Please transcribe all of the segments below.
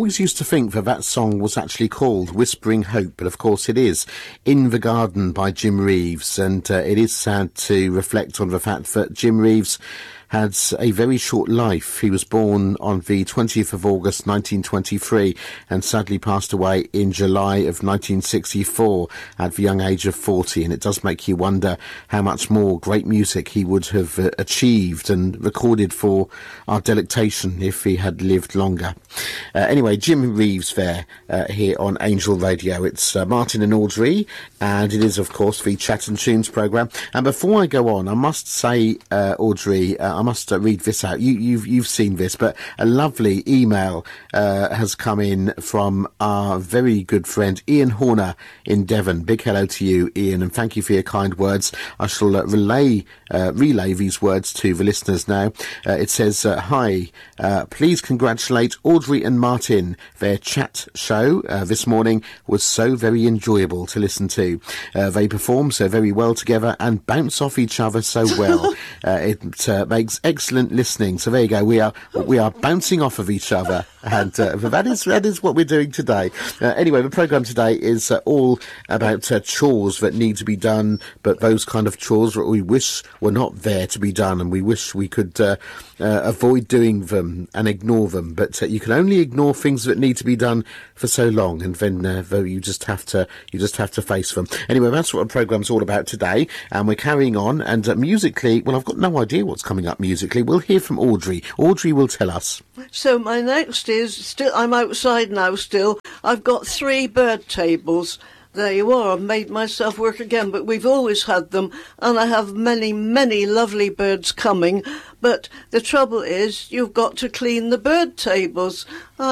always used to think that song was actually called Whispering Hope, but of course it is In the Garden by Jim Reeves, and it is sad to reflect on the fact that Jim Reeves had a very short life. He was born on the 20th of August 1923 and sadly passed away in July of 1964 at the young age of 40, and it does make you wonder how much more great music he would have achieved and recorded for our delectation if he had lived longer. Anyway, Jim Reeves there here on Angel Radio. It's Martin and Audrey, and it is of course the Chat and Tunes programme. And before I go on, I must say, Audrey, I must read this out. You've seen this, but a lovely email has come in from our very good friend Ian Horner in Devon. Big hello to you, Ian, and thank you for your kind words. I shall relay these words to the listeners now. It says, hi, please congratulate Audrey and Martin. Their chat show this morning was so very enjoyable to listen to. They perform so very well together and bounce off each other so well. It makes excellent listening. So there you go. We are bouncing off of each other, and that is what we're doing today. Anyway, the programme today is all about chores that need to be done, but those kind of chores that we wish were not there to be done, and we wish we could avoid doing them and ignore them. But you can only ignore things that need to be done for so long, and then you just have to face them. Anyway, that's what the programme's all about today, and we're carrying on. And musically, well, I've got no idea what's coming up musically. We'll hear from Audrey. Audrey will tell us. So my next is I'm outside now still. I've got 3 bird tables. There you are. I've made myself work again, but we've always had them, and I have many, many lovely birds coming. But the trouble is, you've got to clean the bird tables.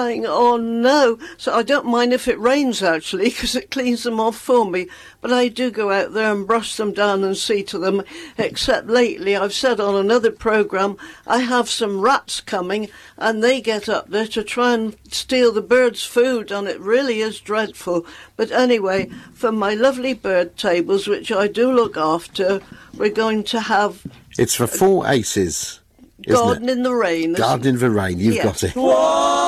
Oh no. So I don't mind if it rains, actually, because it cleans them off for me. But I do go out there and brush them down and see to them. Except lately, I've said on another programme, I have some rats coming, and they get up there to try and steal the birds' food, and it really is dreadful. But anyway, for my lovely bird tables, which I do look after, we're going to have... It's for 4 aces. Garden in the Rain. Garden in the Rain, you've got it. Whoa!